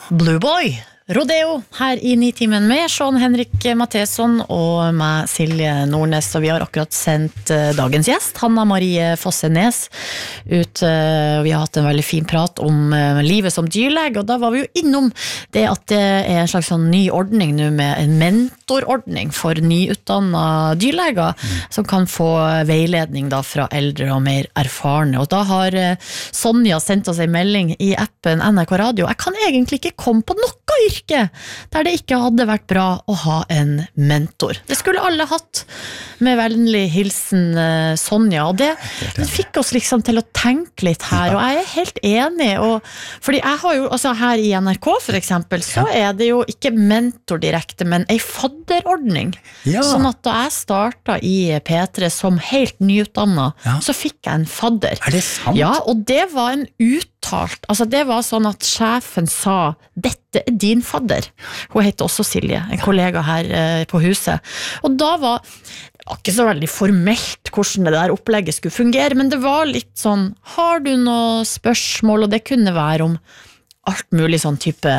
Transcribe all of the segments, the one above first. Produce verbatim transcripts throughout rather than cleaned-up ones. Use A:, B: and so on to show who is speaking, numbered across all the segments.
A: Blue Boy, Rodeo, her i Nitimen med Sean Henrik Matheson og meg, Silje Nordnes. Og vi har akkurat sendt dagens gjest, Hanna Marie Fosse-Nes, ut. Vi har hatt en veldig fin prat om livet som dyrlege, og da var vi jo innom det at det er en slags sånn ny ordning nå med en mentorordning for nyutdannede dyrleger, mm. som kan få veiledning da fra eldre og mer erfarne. Og da har Sonja sendt oss en melding i appen N R K Radio. Jeg kan egentlig ikke komme på noe yrke der det ikke hadde vært bra å ha en mentor. Det skulle alle hatt, med vennlig hilsen Sonja, og det, det fikk oss liksom til å tenke litt her, og jeg er helt enig, og, fordi jeg har jo, altså her i N R K for eksempel, så er det jo ikke mentor direkte, men en fadderordning. Ja. Sånn at da jeg startet i P tre som helt nyutdannet, ja. Så fikk jeg en fadder.
B: Er det sant?
A: Ja, og det var en uttalt, altså det var sånn at sjefen sa, dette er din fadder. Hun heter også Silje, en kollega her eh, på huset. Og da var det var ikke så veldig formelt hvordan det der opplegget skulle fungere, men det var litt sånn, har du noe spørsmål, og det kunne være om alt mulig sånn type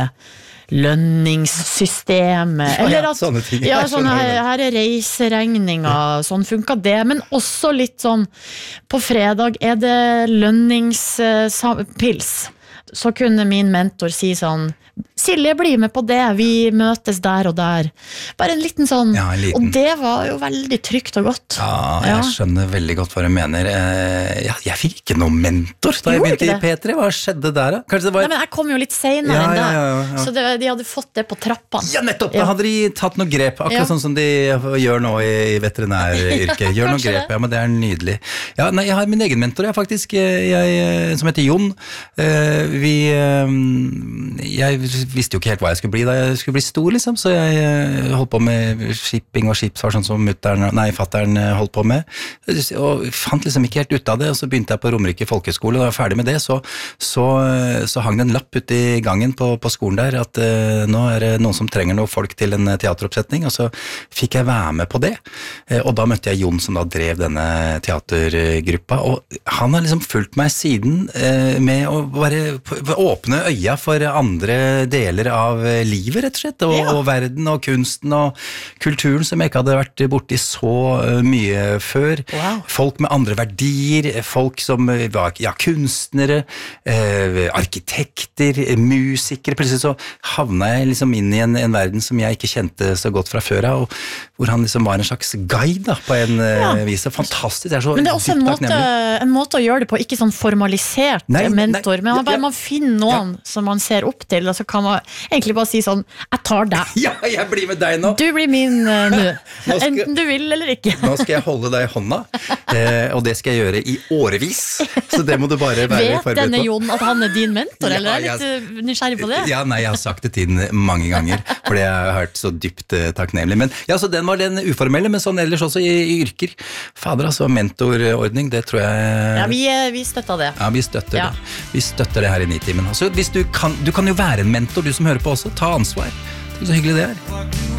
A: lønningssystemet, eller at
B: sånne ting.
A: Ja, sånn her, her er reiseregninger, sånn funket det, men også litt sånn, på fredag er det lønningspils, så kunne min mentor si sånn, Silje, bli med på det, vi møtes der og der. Bare en liten sånn, ja, en liten. Og det var jo veldig trygt og godt.
B: Ja, jeg ja. skjønner veldig godt hva du mener. Ja, jeg fikk ikke noen mentor da jeg begynte i P tre. Hva skjedde der da? Kanskje det var...
A: Nei, men jeg kom jo litt senere
B: ja,
A: enn det,
B: ja, ja, ja.
A: så det, de hadde fått det på trappene.
B: Ja, nettopp, da hadde de tatt noe grep, akkurat ja. sånn som de gjør nå i veterinæryrket. Gjør noe grep, ja, men det er nydelig. Ja, nei, jeg har min egen mentor, jeg faktisk, jeg, som heter Jon. Vi, jeg visste jo ikke helt hva jeg skulle bli da jeg skulle bli stor, liksom, så jeg holdt på med shipping og skipsfart, sånn som mutteren, nei, fatteren holdt på med, og fant liksom ikke helt ut av det, og så begynte jeg på Romerike folkeskole, og da jeg var ferdig med det, så, så, så hang det en lapp ute i gangen på, på skolen der, at uh, nå er det noen som trenger noen folk til en teateroppsetning, og så fikk jeg være med på det, uh, og da møtte jeg Jon som da drev denne teatergruppa, og han har liksom fulgt meg siden uh, med å bare åpne øya for andre deler av livet, rett og slett, og, ja. og verden og kunsten og kulturen som jeg ikke hadde vært borti så mye før. Wow. Folk med andre verdier, folk som var ja, kunstnere, eh, arkitekter, musikere. Plutselig så havna jeg liksom inn i en, en verden som jeg ikke kjente så godt fra før av, og hvor han liksom var en slags guide da, på en ja. vis. Fantastisk. Det er så
A: men det er også en måte, en måte å gjøre det på, ikke sånn formalisert nei, mentor, nei, men bare ja. man finner noen ja. som man ser opp til, og så kan man egentlig bare si sånn, jeg tar deg.
B: Ja, jeg blir med deg nå.
A: Du blir min uh, nå. Skal, enten du vil eller ikke.
B: Nå skal jeg holde deg i hånda, eh, og det skal jeg gjøre i årevis. Så det må du bare være forberedt på.
A: Vet denne Jon at han er din mentor, ja, eller er jeg litt uh, nysgjerrig på det?
B: Ja, nei, jeg har sagt det til den mange ganger, fordi jeg har hørt så dypt uh, takknemlig. Men ja, så den var den uformelle, men sånn ellers også i, i yrker. Fader, altså, mentorordning, det tror jeg...
A: Ja, vi, vi støtter det.
B: Ja, vi støtter
A: ja.
B: det. Vi støtter det her i Nitimen. Altså, hvis du kan, du kan jo være en mentor, du som hører på også, ta ansvar. Så hyggelig det er.